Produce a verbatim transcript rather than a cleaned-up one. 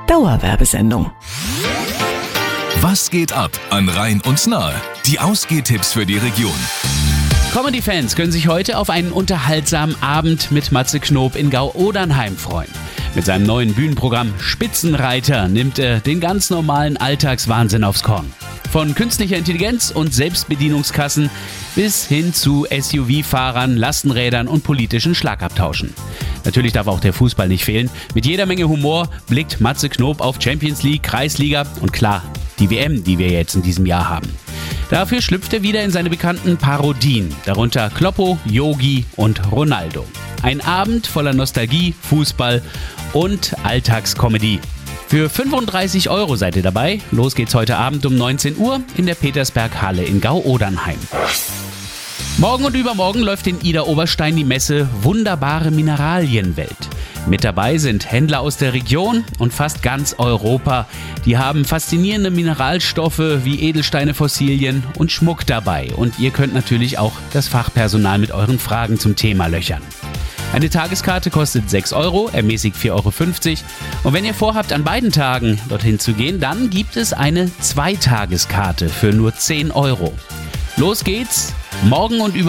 Dauerwerbesendung. Was geht ab an Rhein und Nahe? Die Ausgehtipps für die Region. Comedy-Fans können sich heute auf einen unterhaltsamen Abend mit Matze Knob in Gau-Odernheim freuen. Mit seinem neuen Bühnenprogramm Spitzenreiter nimmt er den ganz normalen Alltagswahnsinn aufs Korn. Von künstlicher Intelligenz und Selbstbedienungskassen bis hin zu S U V-Fahrern, Lastenrädern und politischen Schlagabtauschen. Natürlich darf auch der Fußball nicht fehlen. Mit jeder Menge Humor blickt Matze Knob auf Champions League, Kreisliga und klar, die W M, die wir jetzt in diesem Jahr haben. Dafür schlüpft er wieder in seine bekannten Parodien, darunter Kloppo, Yogi und Ronaldo. Ein Abend voller Nostalgie, Fußball und Alltagscomedy. Für fünfunddreißig Euro seid ihr dabei. Los geht's heute Abend um neunzehn Uhr in der Petersberg-Halle in Gau-Odernheim. Morgen und übermorgen läuft in Idar-Oberstein die Messe Wunderbare Mineralienwelt. Mit dabei sind Händler aus der Region und fast ganz Europa. Die haben faszinierende Mineralstoffe wie Edelsteine, Fossilien und Schmuck dabei. Und ihr könnt natürlich auch das Fachpersonal mit euren Fragen zum Thema löchern. Eine Tageskarte kostet sechs Euro, ermäßigt vier Euro fünfzig. Und wenn ihr vorhabt, an beiden Tagen dorthin zu gehen, dann gibt es eine Zweitageskarte für nur zehn Euro. Los geht's, morgen und über